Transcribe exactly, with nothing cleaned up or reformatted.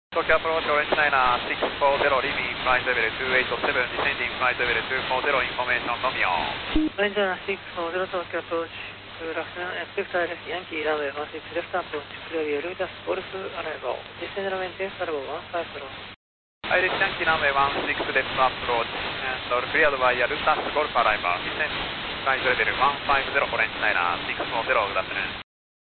Tokyo approach Orange Niner six four zero, leaving flight level two eight seven, descending flight level two four zero, information Romeo. Orange Niner six four zero, Tokyo approach, good afternoon, expect direct Yankee runway one six left approach, clear your Lucas Golf arrival, descend runway ten Bravo one five zero. Irish Yankee runway one six left approach, and all cleared via Lucas Golf arrival, descend flight level one five zero, Orange Niner six four zero, good afternoon.